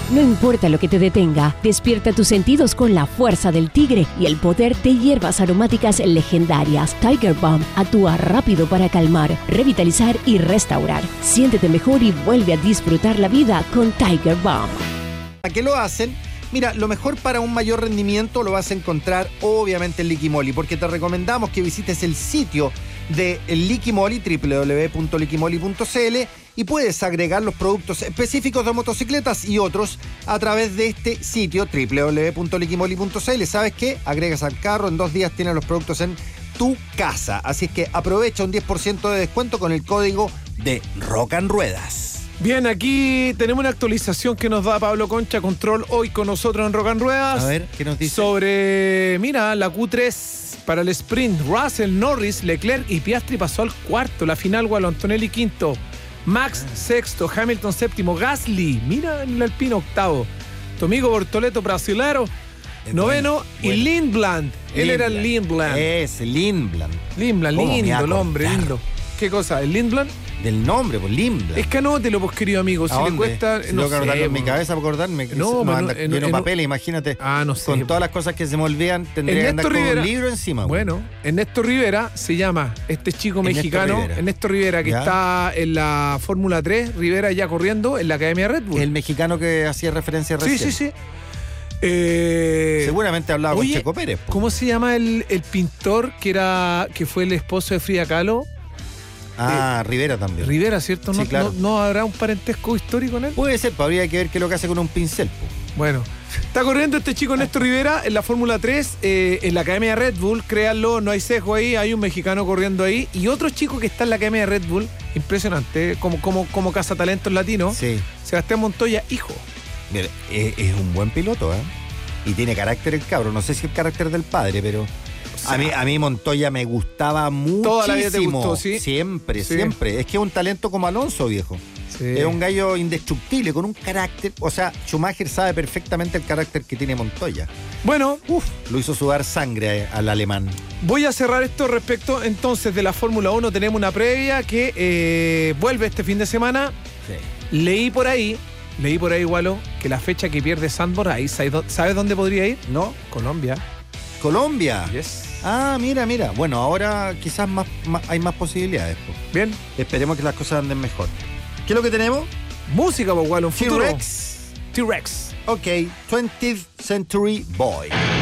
No importa lo que te detenga, despierta tus sentidos con la fuerza del tigre y el poder de hierbas aromáticas legendarias. Tiger Balm actúa rápido para calmar, revitalizar y restaurar. Siéntete mejor y vuelve a disfrutar la vida con Tiger Balm. ¿A qué lo hacen? Mira, lo mejor para un mayor rendimiento lo vas a encontrar obviamente en Liquimoli, porque te recomendamos que visites el sitio de Liquimoli, www.liquimoli.cl, y puedes agregar los productos específicos de motocicletas y otros a través de este sitio www.liquimoli.cl. ¿Sabes qué? Agregas al carro, en 2 días tienes los productos en tu casa. Así es que aprovecha un 10% de descuento con el código de Rock and Ruedas. Bien, aquí tenemos una actualización que nos da Pablo Concha Control hoy con nosotros en Rock and Ruedas. A ver, ¿qué nos dice? Sobre, mira, la Q3 para el sprint. Russell, Norris, Leclerc y Piastri pasó al cuarto. La final, Gualo Antonelli quinto. Max sexto, Hamilton séptimo. Gasly, mira en el Alpino octavo. Tu amigo Bortoleto brasilero noveno. Bueno. Y Lindblad. Él era el Lindblad. Es Lindblad. Lindblad, lindo el hombre, lindo. ¿Qué cosa? ¿El Lindblad? Del nombre, pues Lindblad. Es que anótelo, pues, querido amigo. Si le cuesta. Si no sé. En mi cabeza para acordarme. No, anda lleno de papeles, imagínate. No sé. Con todas las cosas que se me olvidan, tendría que andar con un libro encima. Bueno, Ernesto Rivera se llama este chico mexicano. Ernesto Rivera, que está en la Fórmula 3. Rivera ya corriendo en la Academia Red Bull. El mexicano que hacía referencia recién. Sí. Seguramente hablaba con Checo Pérez. ¿Cómo se llama el pintor que fue el esposo de Frida Kahlo? Rivera también. Rivera, ¿cierto? Sí, claro. ¿No habrá un parentesco histórico en él? Puede ser, pero habría que ver qué es lo que hace con un pincel. Bueno, está corriendo este chico Néstor Rivera en la Fórmula 3, en la Academia de Red Bull. Créanlo, no hay sesgo ahí, hay un mexicano corriendo ahí. Y otro chico que está en la Academia de Red Bull, impresionante, como cazatalentos latino. Sí. Sebastián Montoya, hijo. Mira, es un buen piloto, y tiene carácter el cabro. No sé si el carácter del padre, pero... A mí Montoya me gustaba muchísimo. Toda la vida te gustó, ¿sí? Siempre. Es que es un talento como Alonso, viejo. Sí. Es un gallo indestructible, con un carácter. O sea, Schumacher sabe perfectamente el carácter que tiene Montoya. Bueno, lo hizo sudar sangre al alemán. Voy a cerrar esto respecto entonces de la Fórmula 1. Tenemos una previa que vuelve este fin de semana. Sí. Leí por ahí, Gualo, que la fecha que pierde Sandborn, ahí, ¿sabes dónde podría ir? No. Colombia. Yes. Mira. Bueno, ahora quizás hay más posibilidades. Bien. Esperemos que las cosas anden mejor. ¿Qué es lo que tenemos? Música, Gualo, un futuro. T-Rex. Ok, 20th Century Boy.